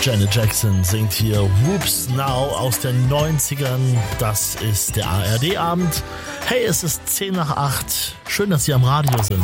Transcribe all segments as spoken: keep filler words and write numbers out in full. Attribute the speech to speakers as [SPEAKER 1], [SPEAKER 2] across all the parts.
[SPEAKER 1] Janet Jackson singt hier Whoops Now aus den neunzigern. Das ist der A R D-Abend. Hey, es ist zehn nach acht. Schön, dass Sie am Radio sind.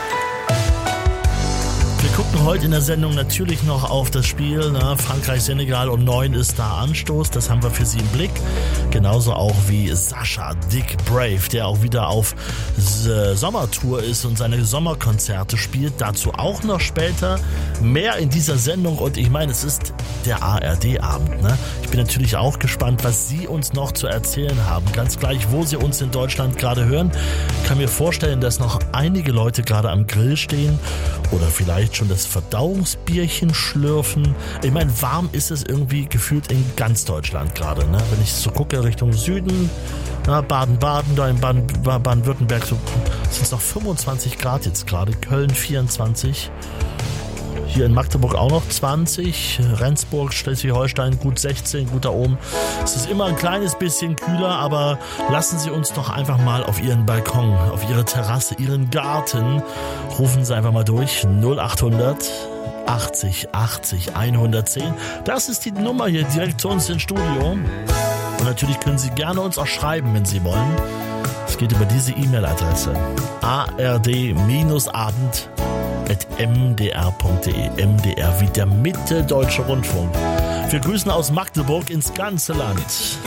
[SPEAKER 1] Wir gucken heute in der Sendung natürlich noch auf das Spiel, ne? Frankreich-Senegal um neun ist da Anstoß, das haben wir für Sie im Blick. Genauso auch wie Sascha Dick Brave, der auch wieder auf Sommertour ist und seine Sommerkonzerte spielt. Dazu auch noch später mehr in dieser Sendung und ich meine, es ist der A R D-Abend. Ne? Ich bin natürlich auch gespannt, was Sie uns noch zu erzählen haben. Ganz gleich, wo Sie uns in Deutschland gerade hören. Ich kann mir vorstellen, dass noch einige Leute gerade am Grill stehen oder vielleicht schon das Verdauungsbierchen schlürfen. Ich meine, warm ist es irgendwie gefühlt in ganz Deutschland gerade. Ne? Wenn ich so gucke Richtung Süden, na, Baden-Baden, da in Baden- Baden-Württemberg so, sind es noch fünfundzwanzig Grad jetzt gerade, Köln vierundzwanzig. Hier in Magdeburg auch noch zwanzig, Rendsburg, Schleswig-Holstein gut sechzehn, gut da oben. Es ist immer ein kleines bisschen kühler, aber lassen Sie uns doch einfach mal auf Ihren Balkon, auf Ihre Terrasse, Ihren Garten, rufen Sie einfach mal durch, null achthundert achtzig achtzig hundertzehn. Das ist die Nummer hier direkt zu uns ins Studio. Und natürlich können Sie gerne uns auch schreiben, wenn Sie wollen. Es geht über diese E-Mail-Adresse a r d abend at m d r punkt d e. M D R wie der Mitteldeutsche Rundfunk. Wir grüßen aus Magdeburg ins ganze Land.